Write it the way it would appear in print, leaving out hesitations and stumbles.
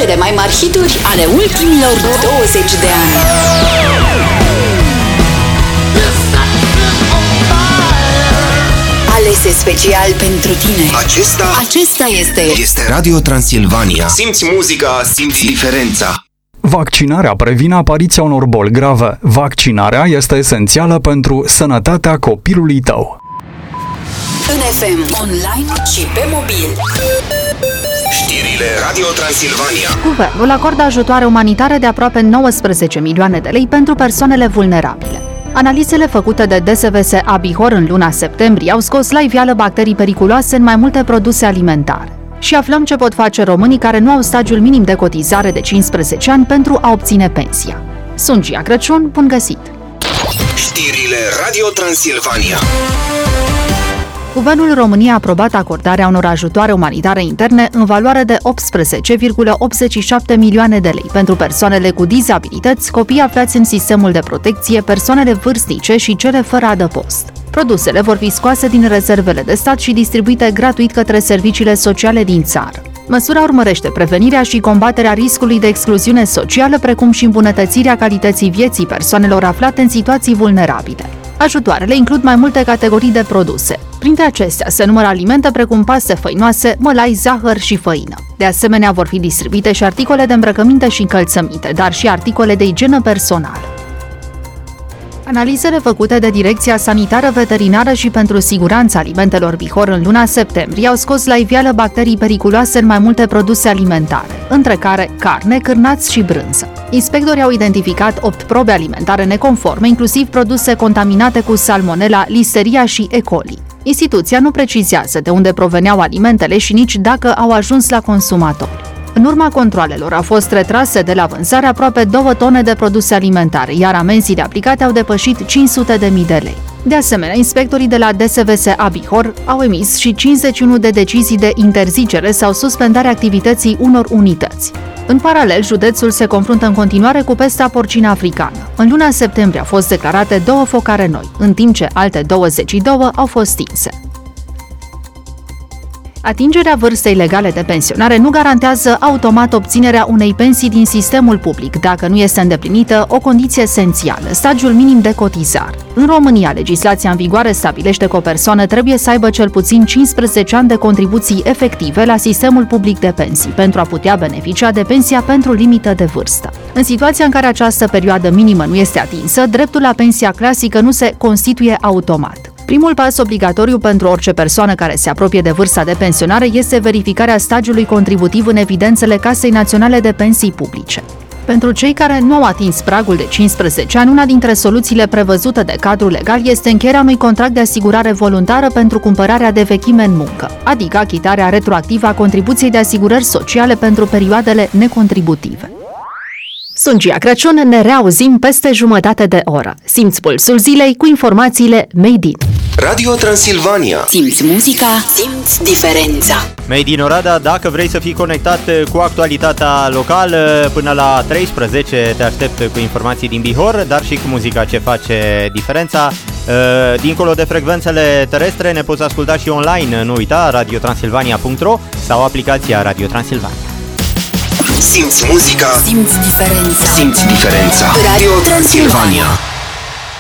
Cele mai mari hituri ale ultimilor 20 de ani. Alese special pentru tine. Acesta este Radio Transilvania. Simți muzica, simți diferența. Vaccinarea previne apariția unor boli grave. Vaccinarea este esențială pentru sănătatea copilului tău. În FM, online și pe mobil. Știrile Radio Transilvania. Guvernul acordă ajutoare umanitare de aproape 19 milioane de lei pentru persoanele vulnerabile. Analizele făcute de DSVS Bihor în luna septembrie au scos la iveală bacterii periculoase în mai multe produse alimentare. Și aflăm ce pot face românii care nu au stagiul minim de cotizare de 15 ani pentru a obține pensia. Sunt Gia Crăciun, bun găsit! Știrile Radio Transilvania. Guvernul României a aprobat acordarea unor ajutoare umanitare interne în valoare de 18,87 milioane de lei pentru persoanele cu dizabilități, copii aflați în sistemul de protecție, persoanele vârstnice și cele fără adăpost. Produsele vor fi scoase din rezervele de stat și distribuite gratuit către serviciile sociale din țară. Măsura urmărește prevenirea și combaterea riscului de excluziune socială, precum și îmbunătățirea calității vieții persoanelor aflate în situații vulnerabile. Ajutoarele includ mai multe categorii de produse. Printre acestea se numără alimente precum paste făinoase, mălai, zahăr și făină. De asemenea, vor fi distribuite și articole de îmbrăcăminte și încălțăminte, dar și articole de igienă personală. Analizele făcute de Direcția Sanitară Veterinară și pentru Siguranța Alimentelor Bihor în luna septembrie au scos la iveală bacterii periculoase în mai multe produse alimentare, între care carne, cârnați și brânză. Inspectorii au identificat 8 probe alimentare neconforme, inclusiv produse contaminate cu salmonella, listeria și E. coli. Instituția nu precizează de unde proveneau alimentele și nici dacă au ajuns la consumatori. În urma controalelor au fost retrase de la vânzare aproape 2 tone de produse alimentare, iar amenziile aplicate au depășit 500.000 de lei. De asemenea, inspectorii de la DSVS Bihor au emis și 51 de decizii de interzicere sau suspendare activității unor unități. În paralel, județul se confruntă în continuare cu pesta porcină africană. În luna septembrie au fost declarate 2 focare noi, în timp ce alte 22 au fost stinse. Atingerea vârstei legale de pensionare nu garantează automat obținerea unei pensii din sistemul public, dacă nu este îndeplinită o condiție esențială, stagiul minim de cotizare. În România, legislația în vigoare stabilește că o persoană trebuie să aibă cel puțin 15 ani de contribuții efective la sistemul public de pensii, pentru a putea beneficia de pensia pentru limită de vârstă. În situația în care această perioadă minimă nu este atinsă, dreptul la pensia clasică nu se constituie automat. Primul pas obligatoriu pentru orice persoană care se apropie de vârsta de pensionare este verificarea stagiului contributiv în evidențele Casei Naționale de Pensii Publice. Pentru cei care nu au atins pragul de 15 ani, una dintre soluțiile prevăzute de cadrul legal este încheierea unui contract de asigurare voluntară pentru cumpărarea de vechime în muncă, adică achitarea retroactivă a contribuției de asigurări sociale pentru perioadele necontributive. Sunt Gia Crăciun, ne reauzim peste jumătate de oră. Simți pulsul zilei cu informațiile Made in Radio Transilvania. Simți muzica, simți diferența. Made in Oradea, dacă vrei să fii conectat cu actualitatea locală, până la 13 te aștept cu informații din Bihor, dar și cu muzica ce face diferența. Dincolo de frecvențele terestre ne poți asculta și online, nu uita, radiotransilvania.ro sau aplicația Radio Transilvania. Simți muzica, simți diferența. Simți diferența. Radio Transilvania.